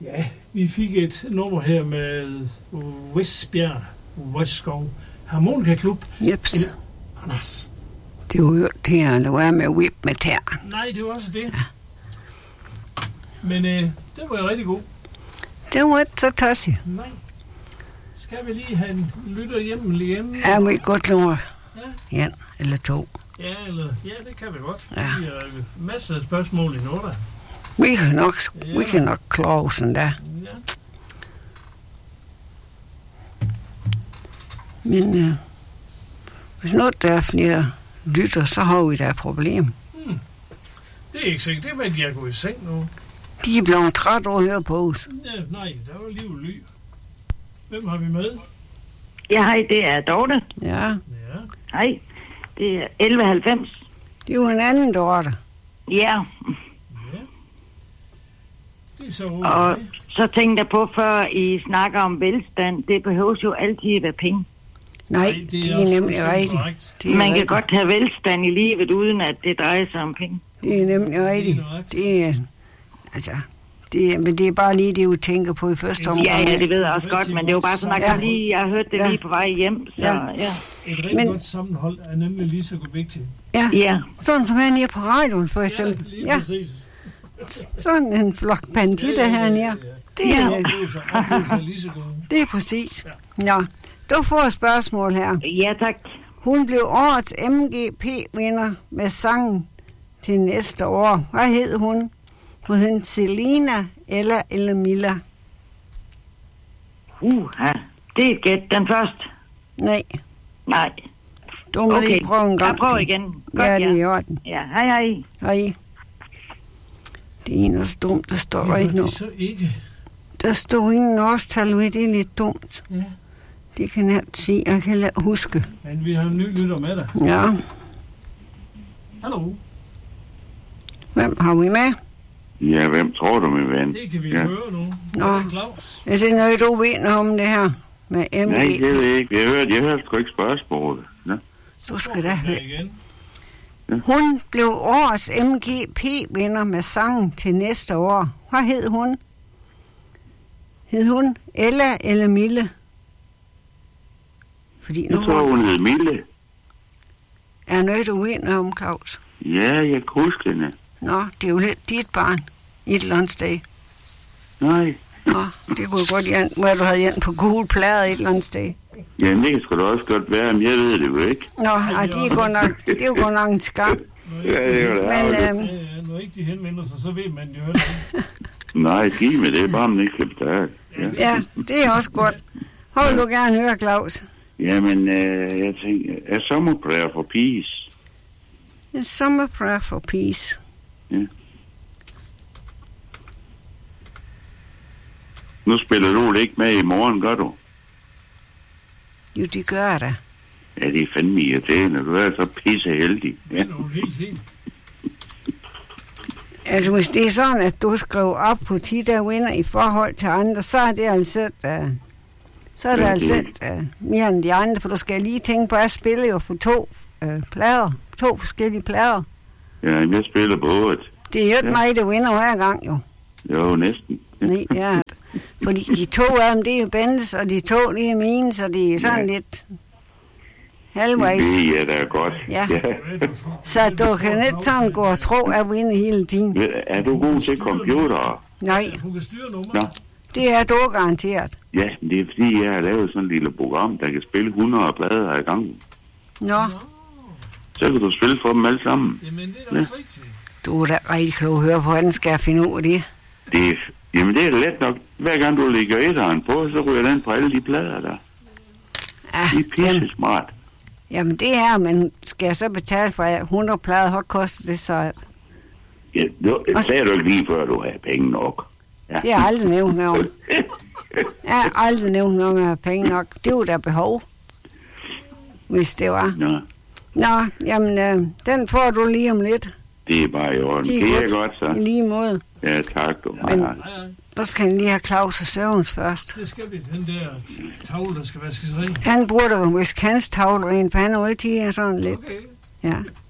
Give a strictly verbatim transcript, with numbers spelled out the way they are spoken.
Ja, vi fik et nummer her med Vestbjerg, Vestskov Harmonikaklub. Jeps. Eller, Anders. Det er jo til at lade være med at whippe med tæren. Nej, det var også det. Ja. Men øh, det var jo rigtig god. Det var ikke så tosset. Nej. Skal vi lige have en lytter hjem lige hjemme? Ja, vi godt nummer. Ja. Ja, eller to. Ja, eller, ja, det kan vi godt. Ja. Vi har masser af spørgsmål i noget. Vi kan nok, Ja. vi kan nok klare sådan der. Ja. Men øh, hvis noget der er flere lytter, så har vi da et problem. Hmm. Det er ikke sikkert. Det er, at de er gået i seng nu. De er blevet træt over at høre på os. Ja, nej, der var lige ly. Hvem har vi med? Ja, hej, det er Dorte. Ja, Ja. Hej, det er elleve halvfems. det er jo en anden Dorte. Ja, Ja. Det er så og okay. så tænkte jeg på, før I snakker om velstand, det behøver jo altid at være penge. Nej, Nej, det er, også nemlig fuldstændig rigtigt. korrekt. Det er Man kan rigtigt. godt have velstand i livet, uden at det drejer sig om penge. Det er nemlig rigtigt. Det er, altså, det er, men det er bare lige det, du tænker på i første omgang. Ja, ja, det ved jeg også godt, men det er jo bare sådan, at jeg, Ja. lige, jeg har hørt det Ja. lige på vej hjem. Så, Ja. ja. Et rigtig Men- godt sammenhold er nemlig lige så vigtigt. Ja, Ja, sådan som han er på radioen, for Ja, eksempel. lige Ja, præcis. sådan en flok banditter hernede. Det Ja. er, Oplevelser, oplevelser er lige så gode. det er præcis. Nå, du får et spørgsmål her. ja tak. Hun blev årets M G P-vinder med sangen til næste år. Hvad hed hun? Hun hed Selina eller Elamilla? Uha, det er et gæt. Den første. Nej, Nej. du må Okay, lige prøve en gang jeg prøver til. igen. Godt, Ja, det er ja. i orden. Ja, hej hej. Hej. Det er en også dumt, der står Det ikke var de noget. så ikke. Der står ingen årstal ved, det er lidt dumt. Ja. Det kan jeg ikke sige, jeg kan lade huske. Men vi har en ny lytter med dig. Ja, Hallo. hvem har vi med? Ja, hvem tror du, min ven? Det kan vi Ja. høre nu. Nå. Det er Claus. Er det noget, du ved om det her med M G? Nej, det ved jeg ikke. Jeg hørte, jeg hørte sgu ikke spørgsmålet. Nå. Du skal da Ja, høre. igen. Hun blev årets M G P-vinder med sangen til næste år. Hvad hed hun? Hed hun Ella eller Mille? Fordi nu Jeg tror, hun hed Mille. er noget, du ved om, Claus. Ja, jeg kan huske hende. Nå, det er jo lidt dit barn i et eller andet sted. Nej. Nå, det kunne godt hjem, hvor du havde hjem på gule plader et eller andet sted. Jamen, det kan sgu da også godt være, men jeg ved det jo ikke. Nå, ej, det er godt nok, det er jo godt nok en skam. Ja, det er jo da Men ærgerligt. øhm, Ja, ja, når ikke de henvender sig, så ved man jo ikke. Nej, giv mig det, bare man ikke skal betale. Ja. ja, det er også godt. Hvor vil du gerne høre, Claus? Jamen, øh, jeg tænker, er Summer Prayer for Peace? A Summer Prayer for Peace. Nu spiller du det ikke med i morgen, gør du? Jo, de gør det. Ja, det er fandme irriterende. Du er så pisse heldig. Ja. Det er jo helt sent. Altså, hvis det er sådan, at du skriver op på ti, der vinder i forhold til andre, så er det altså, uh, så er det Ja, altså det- uh, mere end de andre, for du skal lige tænke på, at jeg spiller jo på to uh, plader, to forskellige plader. Ja, men jeg spiller på otte. Det er jo ikke Ja. mig, der vinder hver gang, jo. Jo, næsten. Nej, det er det. Fordi de to af dem, det er jo Bentes, og de to, det er mine, så det er sådan Ja. lidt halvvejs. Det er da godt. Ja. ja. Så du kan ikke sådan gå og tro, at vinde hele tiden. Er du god til computer? Nej, Hun kan styre Nå, nummer. det er du garanteret. ja, men det er fordi, jeg har lavet sådan et lille program, der kan spille hundrede plader ad gangen. Nå, Så kan du spille for dem alle sammen. Jamen, det er da også rigtigt. du er da rigtig klog at høre på, hvordan skal jeg finde ud af det? Det er, jamen, det er let nok. Hver gang du lægger etteren på, så ryger den på alle de plader der. Ja, Det er pisse jamen, smart. jamen det er, men skal jeg så betale for at hundrede plader, hvad koster det så? Ja, du, sagde du ikke lige før, du havde penge nok. Ja. Det har jeg aldrig nævnt noget om. Jeg har aldrig nævnt noget med at have penge nok. Det er jo der behov, hvis det var. Nå, Nå, jamen, øh, den får du lige om lidt. det er bare i orden. Det er Det er godt. godt, så. I lige måde. Ja, tak du. Men- Hej, hej. Nej, nej. Så skal han lige have Claus og Søvns først. Det skal vi. Den der tavle, der skal vaskes ren. Han bruger da vist hans tavle rent, for han er altid sådan lidt. Okay. Ja.